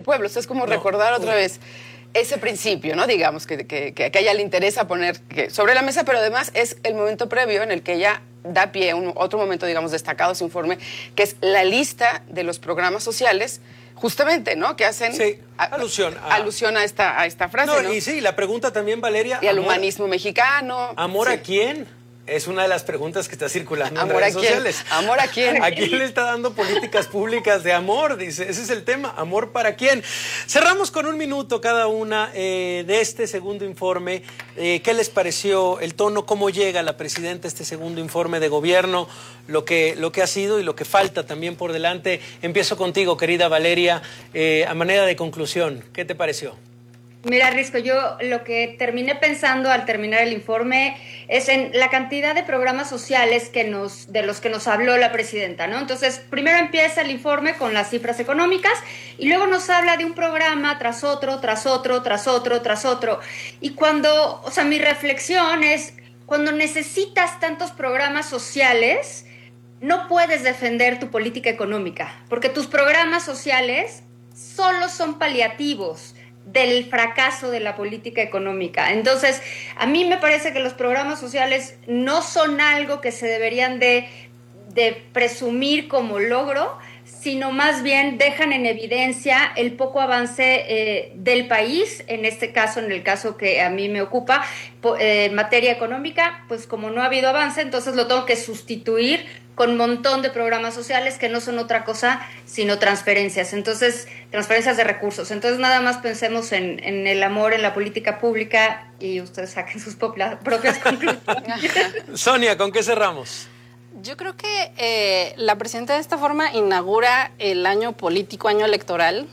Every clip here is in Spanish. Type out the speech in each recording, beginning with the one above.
pueblo. O sea, es como recordar otra vez ese principio, ¿no? Digamos, que a ella le interesa poner sobre la mesa, pero además es el momento previo en el que ella da pie a otro momento, digamos, destacado de su informe, que es la lista de los programas sociales, justamente, ¿no? Que hacen alusión a esta frase, ¿no? Y sí, la pregunta también, Valeria. Y al humanismo mexicano. ¿Amor a quién? Es una de las preguntas que está circulando en ¿Amor redes a quién? sociales. ¿Amor a quién? ¿A quién le está dando políticas públicas de amor? Dice, ese es el tema, ¿amor para quién? Cerramos con 1 minuto cada una de este segundo informe. ¿Qué les pareció el tono? ¿Cómo llega la presidenta a este segundo informe de gobierno? Lo que ha sido y lo que falta también por delante. Empiezo contigo, querida Valeria, a manera de conclusión. ¿Qué te pareció? Mira, Risco, yo lo que terminé pensando al terminar el informe es en la cantidad de programas sociales de los que nos habló la presidenta, ¿no? Entonces, primero empieza el informe con las cifras económicas y luego nos habla de un programa tras otro, tras otro, tras otro, tras otro. Y mi reflexión es, cuando necesitas tantos programas sociales, no puedes defender tu política económica, porque tus programas sociales solo son paliativos del fracaso de la política económica. Entonces, a mí me parece que los programas sociales no son algo que se deberían de presumir como logro, sino más bien dejan en evidencia el poco avance del país, en este caso, en el caso que a mí me ocupa, en materia económica, pues como no ha habido avance, entonces lo tengo que sustituir con un montón de programas sociales que no son otra cosa sino transferencias, entonces transferencias de recursos. Entonces nada más pensemos en el amor en la política pública y ustedes saquen sus propias conclusiones. Sonia, ¿con qué cerramos? Yo creo que la presidenta de esta forma inaugura el año político, año electoral.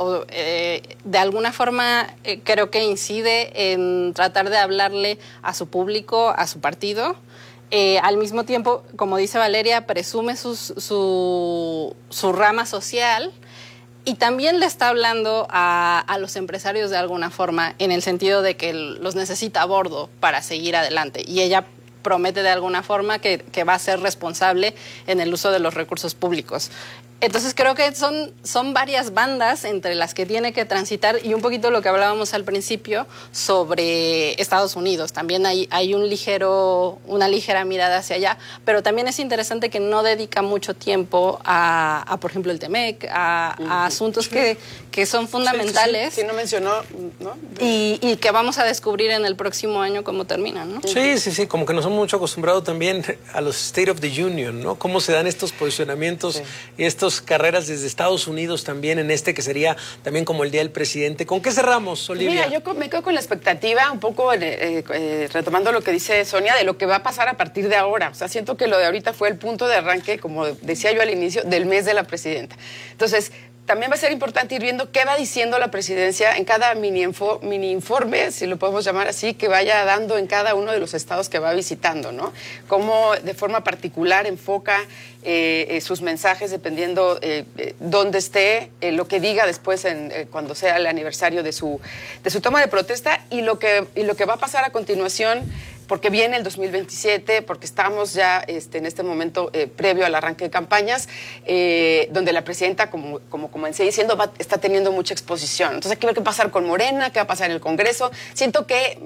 De alguna forma creo que incide en tratar de hablarle a su público, a su partido. Al mismo tiempo, como dice Valeria, presume su rama social y también le está hablando a los empresarios de alguna forma, en el sentido de que los necesita a bordo para seguir adelante. Y ella promete de alguna forma que va a ser responsable en el uso de los recursos públicos. Entonces creo que son varias bandas entre las que tiene que transitar, y un poquito lo que hablábamos al principio sobre Estados Unidos. También hay una ligera mirada hacia allá, pero también es interesante que no dedica mucho tiempo a por ejemplo, el TEMEC, a asuntos que son fundamentales. Sí, no mencionó, ¿no? Y que vamos a descubrir en el próximo año cómo terminan, ¿no? Sí, como que nos hemos mucho acostumbrado también a los State of the Union, ¿no? Cómo se dan estos posicionamientos y estas carreras desde Estados Unidos también, en que sería también como el Día del Presidente. ¿Con qué cerramos, Olivia? Mira, yo me quedo con la expectativa, un poco retomando lo que dice Sonia, de lo que va a pasar a partir de ahora. O sea, siento que lo de ahorita fue el punto de arranque, como decía yo al inicio, del mes de la presidenta. Entonces, también va a ser importante ir viendo qué va diciendo la presidencia en cada mini informe, si lo podemos llamar así, que vaya dando en cada uno de los estados que va visitando, ¿no? Cómo de forma particular enfoca sus mensajes dependiendo dónde esté, lo que diga después cuando sea el aniversario de su toma de protesta y lo que va a pasar a continuación, porque viene el 2027, porque estamos ya en este momento previo al arranque de campañas, donde la presidenta, como comencé diciendo, está teniendo mucha exposición. Entonces hay que ver qué va a pasar con Morena, qué va a pasar en el Congreso. Siento que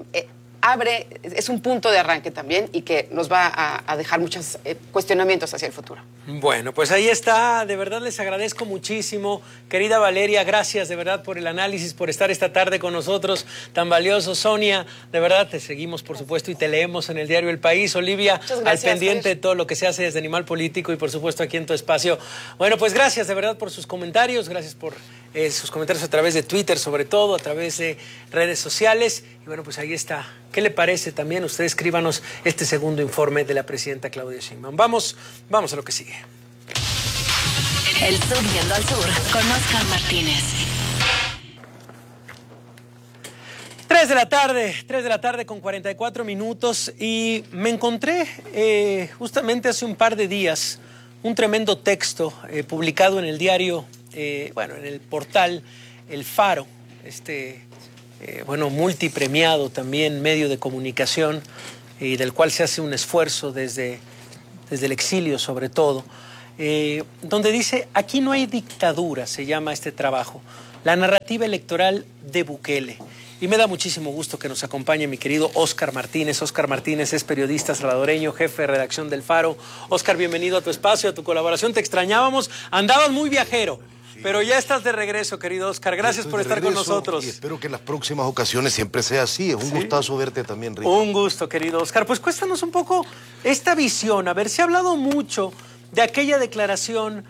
es un punto de arranque también y que nos va a dejar muchos cuestionamientos hacia el futuro. Bueno, pues ahí está. De verdad les agradezco muchísimo. Querida Valeria, gracias de verdad por el análisis, por estar esta tarde con nosotros, tan valioso. Sonia, de verdad te seguimos, por supuesto, y te leemos en el diario El País. Olivia, al pendiente de todo lo que se hace desde Animal Político y, por supuesto, aquí en tu espacio. Bueno, pues gracias de verdad por sus comentarios, gracias por sus comentarios a través de Twitter, sobre todo, a través de redes sociales. Y bueno, pues ahí está. ¿Qué le parece también? Usted escríbanos este segundo informe de la presidenta Claudia Sheinbaum. Vamos a lo que sigue. El Subiendo al Sur con Oscar Martínez. 3 de la tarde con 44 minutos y me encontré justamente hace un par de días un tremendo texto publicado en el diario, en el portal El Faro, multipremiado también medio de comunicación y del cual se hace un esfuerzo desde el exilio sobre todo, donde dice: aquí no hay dictadura, se llama este trabajo. la narrativa electoral de Bukele. Y me da muchísimo gusto que nos acompañe mi querido Óscar Martínez. Óscar Martínez es periodista salvadoreño, jefe de redacción del Faro. Óscar, bienvenido a tu espacio, a tu colaboración. Te extrañábamos, andabas muy viajero, pero ya estás de regreso, querido Óscar. Gracias por estar con nosotros. Y espero que en las próximas ocasiones siempre sea así. Es un gustazo verte también, Rico. Un gusto, querido Óscar. Pues cuéntanos un poco esta visión. A ver, se ha hablado mucho de aquella declaración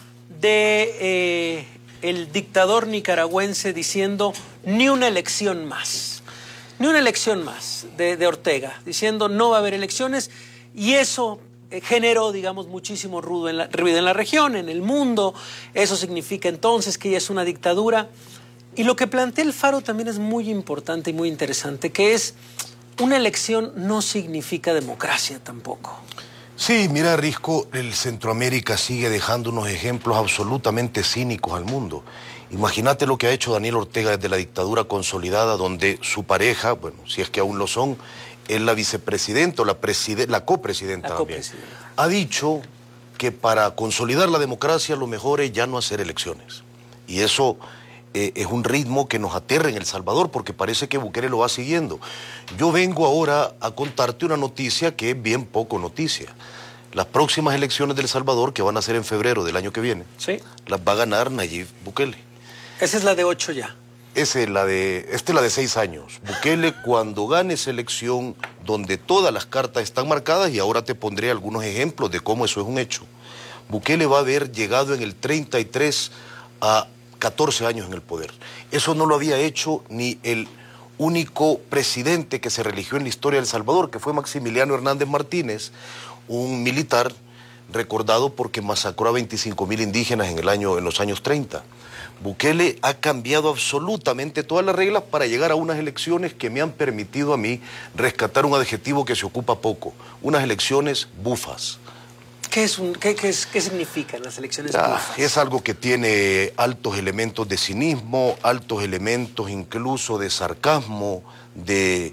de el dictador nicaragüense diciendo ni una elección más. Ni una elección más de Ortega, diciendo no va a haber elecciones, y eso generó, digamos, muchísimo ruido en la región, en el mundo. Eso significa entonces que ya es una dictadura. Y lo que plantea el Faro también es muy importante y muy interesante, que es una elección no significa democracia tampoco. Sí, mira, Risco, el Centroamérica sigue dejando unos ejemplos absolutamente cínicos al mundo. Imagínate lo que ha hecho Daniel Ortega desde la dictadura consolidada, donde su pareja, bueno, si es que aún lo son, es la vicepresidenta o la copresidenta también, ha dicho que para consolidar la democracia lo mejor es ya no hacer elecciones. Y eso es un ritmo que nos aterra en El Salvador, porque parece que Bukele lo va siguiendo. Yo vengo ahora a contarte una noticia que es bien poco noticia. Las próximas elecciones de El Salvador, que van a ser en febrero del año que viene, las va a ganar Nayib Bukele. Esa es la de 8 ya. Esta es la de 6 años. Bukele, cuando gane esa elección, donde todas las cartas están marcadas, y ahora te pondré algunos ejemplos de cómo eso es un hecho, Bukele va a haber llegado en el 33 a 14 años en el poder. Eso no lo había hecho ni el único presidente que se religió en la historia de El Salvador, que fue Maximiliano Hernández Martínez, un militar recordado porque masacró a 25,000 indígenas en los años 30. Bukele ha cambiado absolutamente todas las reglas para llegar a unas elecciones que me han permitido a mí rescatar un adjetivo que se ocupa poco, unas elecciones bufas. ¿Qué significan las elecciones bufas? Es algo que tiene altos elementos de cinismo, altos elementos incluso de sarcasmo, es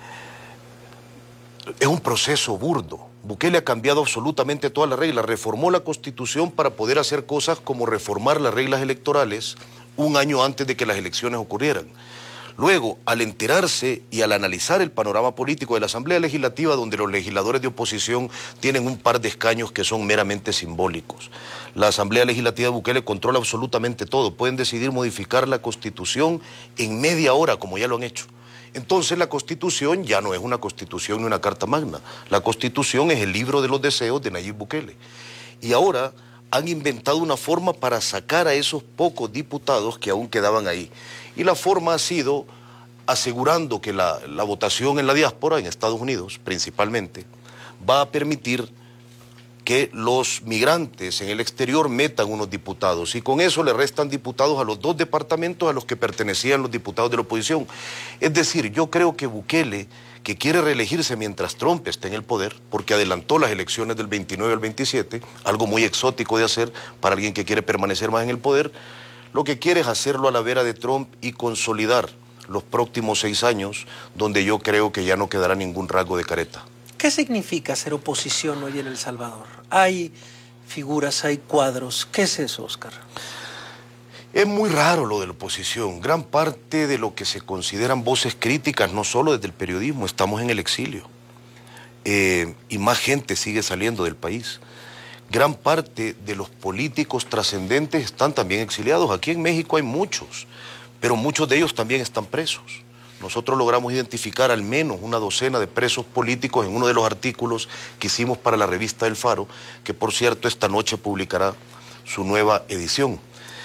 un proceso burdo. Bukele ha cambiado absolutamente todas las reglas, reformó la Constitución para poder hacer cosas como reformar las reglas electorales un año antes de que las elecciones ocurrieran. Luego, al enterarse y al analizar el panorama político de la Asamblea Legislativa, donde los legisladores de oposición tienen un par de escaños que son meramente simbólicos, la Asamblea Legislativa de Bukele controla absolutamente todo. Pueden decidir modificar la Constitución en media hora, como ya lo han hecho. Entonces la Constitución ya no es una Constitución ni una Carta Magna. La Constitución es el libro de los deseos de Nayib Bukele. Y ahora han inventado una forma para sacar a esos pocos diputados que aún quedaban ahí. Y la forma ha sido asegurando que la votación en la diáspora, en Estados Unidos principalmente, va a permitir que los migrantes en el exterior metan unos diputados, y con eso le restan diputados a los 2 departamentos a los que pertenecían los diputados de la oposición. Es decir, yo creo que Bukele, que quiere reelegirse mientras Trump esté en el poder, porque adelantó las elecciones del 29 al 27, algo muy exótico de hacer para alguien que quiere permanecer más en el poder, lo que quiere es hacerlo a la vera de Trump y consolidar los próximos 6 años, donde yo creo que ya no quedará ningún rasgo de careta. ¿Qué significa ser oposición hoy en El Salvador? Hay figuras, hay cuadros. ¿Qué es eso, Óscar? Es muy raro lo de la oposición. Gran parte de lo que se consideran voces críticas, no solo desde el periodismo, estamos en el exilio. Y más gente sigue saliendo del país. Gran parte de los políticos trascendentes están también exiliados. Aquí en México hay muchos, pero muchos de ellos también están presos. Nosotros logramos identificar al menos una docena de presos políticos en uno de los artículos que hicimos para la revista El Faro, que por cierto esta noche publicará su nueva edición.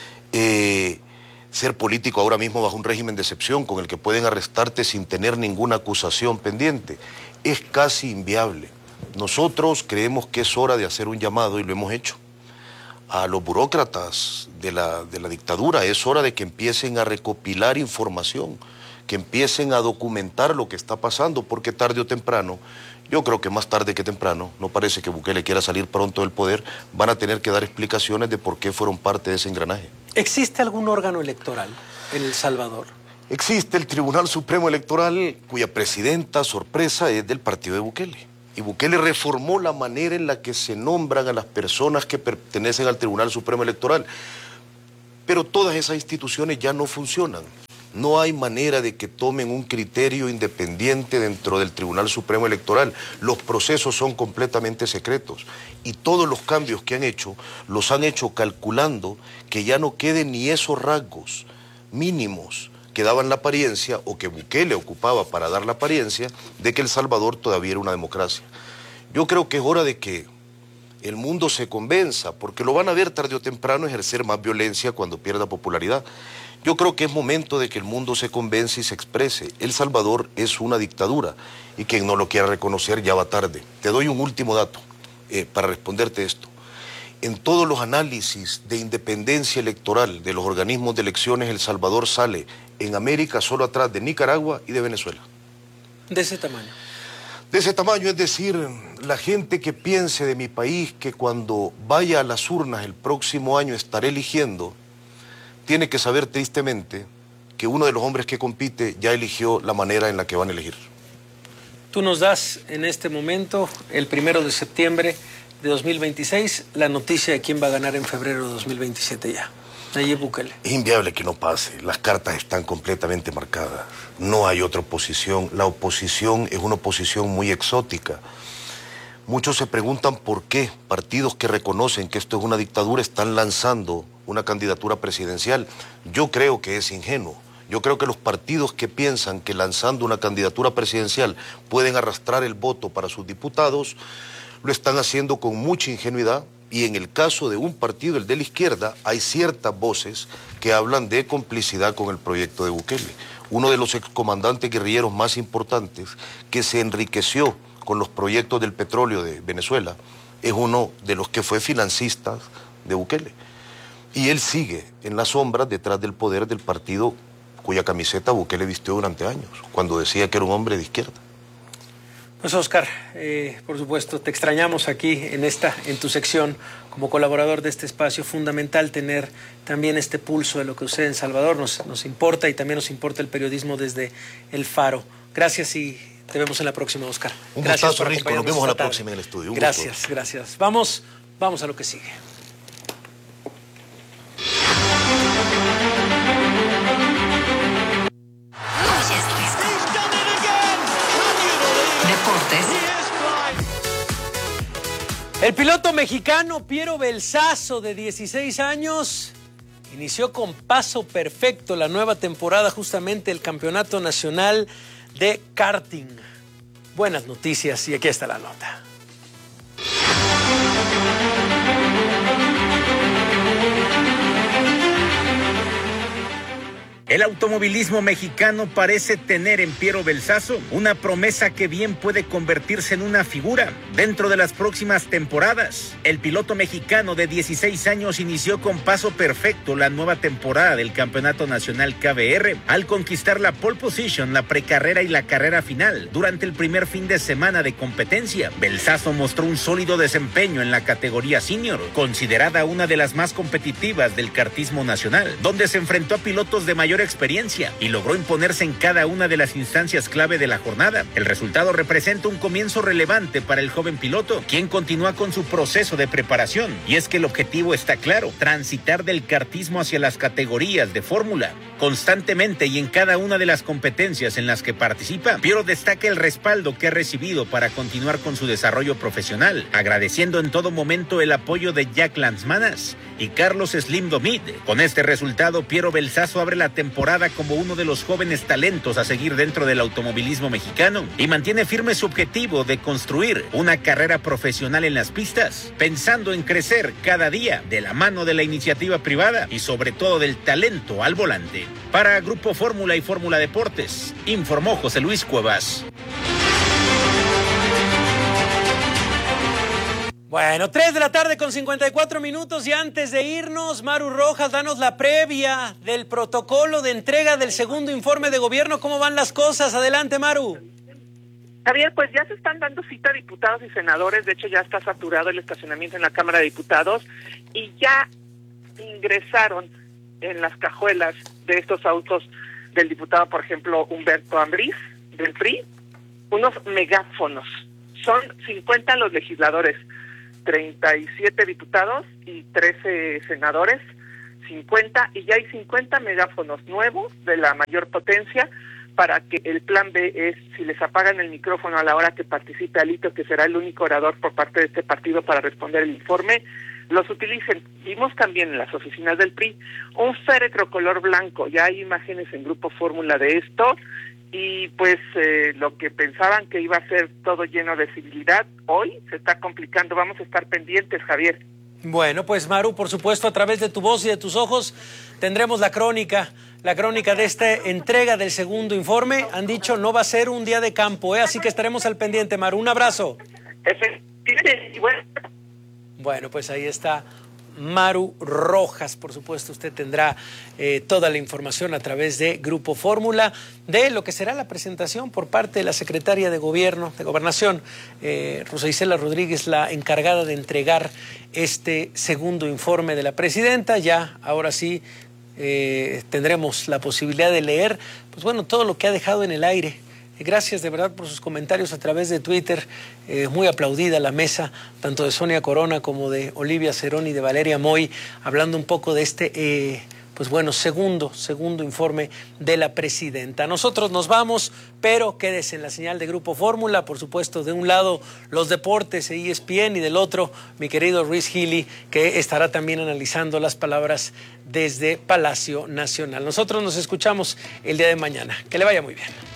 Ser político ahora mismo bajo un régimen de excepción con el que pueden arrestarte sin tener ninguna acusación pendiente es casi inviable. Nosotros creemos que es hora de hacer un llamado, y lo hemos hecho, a los burócratas de la dictadura. Es hora de que empiecen a recopilar información, que empiecen a documentar lo que está pasando, porque tarde o temprano, yo creo que más tarde que temprano, no parece que Bukele quiera salir pronto del poder, van a tener que dar explicaciones de por qué fueron parte de ese engranaje. ¿Existe algún órgano electoral en El Salvador? Existe el Tribunal Supremo Electoral, cuya presidenta, sorpresa, es del partido de Bukele. Y Bukele reformó la manera en la que se nombran a las personas que pertenecen al Tribunal Supremo Electoral. pero todas esas instituciones ya no funcionan. No hay manera de que tomen un criterio independiente dentro del Tribunal Supremo Electoral. Los procesos son completamente secretos y todos los cambios que han hecho, los han hecho calculando que ya no queden ni esos rasgos mínimos que daban la apariencia o que Bukele ocupaba para dar la apariencia de que El Salvador todavía era una democracia. Yo creo que es hora de que el mundo se convenza, porque lo van a ver tarde o temprano ejercer más violencia cuando pierda popularidad. Yo creo que es momento de que el mundo se convence y se exprese. El Salvador es una dictadura y quien no lo quiera reconocer ya va tarde. Te doy un último dato para responderte esto. En todos los análisis de independencia electoral de los organismos de elecciones, El Salvador sale en América solo atrás de Nicaragua y de Venezuela. De ese tamaño. De ese tamaño, es decir, la gente que piense de mi país que cuando vaya a las urnas el próximo año estaré eligiendo, tiene que saber tristemente que uno de los hombres que compite ya eligió la manera en la que van a elegir. Tú nos das en este momento, el 1 de septiembre de 2026, la noticia de quién va a ganar en febrero de 2027 ya. Nayib Bukele. Es inviable que no pase, las cartas están completamente marcadas, no hay otra oposición, la oposición es una oposición muy exótica. Muchos se preguntan por qué partidos que reconocen que esto es una dictadura están lanzando una candidatura presidencial. Yo creo que es ingenuo. Yo creo que los partidos que piensan que lanzando una candidatura presidencial pueden arrastrar el voto para sus diputados, lo están haciendo con mucha ingenuidad. Y en el caso de un partido, el de la izquierda, hay ciertas voces que hablan de complicidad con el proyecto de Bukele. Uno de los excomandantes guerrilleros más importantes que se enriqueció con los proyectos del petróleo de Venezuela es uno de los que fue financista de Bukele. Y él sigue en las sombras detrás del poder del partido cuya camiseta Bukele vistió durante años, cuando decía que era un hombre de izquierda. Pues Oscar, por supuesto, te extrañamos aquí en tu sección como colaborador de este espacio. Fundamental tener también este pulso de lo que sucede en Salvador. Nos importa y también nos importa el periodismo desde El Faro. Gracias y te vemos en la próxima, Oscar. Un Gracias gustazo, Risco. Nos vemos a la próxima en el estudio. Gracias, gracias. Vamos a lo que sigue. El piloto mexicano Piero Belsazo, de 16 años, inició con paso perfecto la nueva temporada, justamente el Campeonato Nacional de Karting. Buenas noticias y aquí está la nota. El automovilismo mexicano parece tener en Piero Belsazo una promesa que bien puede convertirse en una figura dentro de las próximas temporadas. El piloto mexicano de 16 años inició con paso perfecto la nueva temporada del Campeonato Nacional KBR al conquistar la pole position, la precarrera y la carrera final durante el primer fin de semana de competencia. Belsazo mostró un sólido desempeño en la categoría senior, considerada una de las más competitivas del kartismo nacional, donde se enfrentó a pilotos de mayor experiencia y logró imponerse en cada una de las instancias clave de la jornada. El resultado representa un comienzo relevante para el joven piloto, quien continúa con su proceso de preparación, y es que el objetivo está claro: transitar del kartismo hacia las categorías de fórmula. Constantemente y en cada una de las competencias en las que participa, Piero destaca el respaldo que ha recibido para continuar con su desarrollo profesional, agradeciendo en todo momento el apoyo de Jack Lanzmanas y Carlos Slim Domit. Con este resultado, Piero Belsazo abre la temporada como uno de los jóvenes talentos a seguir dentro del automovilismo mexicano y mantiene firme su objetivo de construir una carrera profesional en las pistas, pensando en crecer cada día de la mano de la iniciativa privada y sobre todo del talento al volante. Para Grupo Fórmula y Fórmula Deportes, informó José Luis Cuevas. Bueno, 3 de la tarde con 54 minutos y antes de irnos, Maru Rojas, danos la previa del protocolo de entrega del segundo informe de gobierno. ¿Cómo van las cosas? Adelante, Maru. Javier, pues ya se están dando cita a diputados y senadores. De hecho, ya está saturado el estacionamiento en la Cámara de Diputados y ya ingresaron en las cajuelas de estos autos del diputado, por ejemplo, Humberto Ambriz, del PRI, unos megáfonos. Son 50 los legisladores, 37 diputados y 13 senadores, 50 y ya hay 50 megáfonos nuevos de la mayor potencia para que el plan B es, si les apagan el micrófono a la hora que participe Alito, que será el único orador por parte de este partido para responder el informe, los utilicen. Vimos también en las oficinas del PRI un féretro color blanco, ya hay imágenes en Grupo Fórmula de esto, y pues lo que pensaban que iba a ser todo lleno de civilidad, hoy se está complicando. Vamos a estar pendientes, Javier. Bueno, pues Maru, por supuesto, a través de tu voz y de tus ojos tendremos la crónica de esta entrega del segundo informe. Han dicho no va a ser un día de campo, así que estaremos al pendiente, Maru. Un abrazo. Bueno, pues ahí está Maru Rojas. Por supuesto, usted tendrá toda la información a través de Grupo Fórmula de lo que será la presentación por parte de la secretaria de Gobernación, Rosa Isela Rodríguez, la encargada de entregar este segundo informe de la presidenta. Ya, ahora sí, tendremos la posibilidad de leer, pues bueno, todo lo que ha dejado en el aire. Gracias de verdad por sus comentarios a través de Twitter, muy aplaudida la mesa, tanto de Sonia Corona como de Olivia Cerón y de Valeria Moy, hablando un poco de este, pues bueno, segundo informe de la presidenta. Nosotros nos vamos, pero quédese en la señal de Grupo Fórmula, por supuesto, de un lado los deportes e ESPN y del otro mi querido Ruiz Gili, que estará también analizando las palabras desde Palacio Nacional. Nosotros nos escuchamos el día de mañana. Que le vaya muy bien.